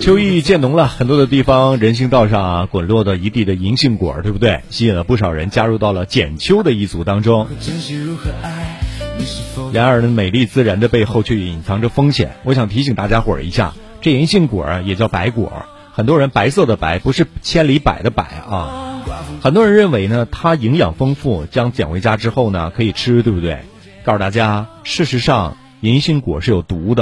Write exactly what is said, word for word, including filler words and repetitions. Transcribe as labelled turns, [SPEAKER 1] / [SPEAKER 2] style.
[SPEAKER 1] 秋意渐浓了，很多的地方人行道上啊滚落的一地的银杏果，对不对？吸引了不少人加入到了剪秋的一族当中。然而呢，美丽自然的背后却隐藏着风险。我想提醒大家伙儿一下，这银杏果也叫白果，很多人白色的白不是千里百的百啊。很多人认为呢，它营养丰富，将捡回家之后呢可以吃，对不对？告诉大家，事实上银杏果是有毒的。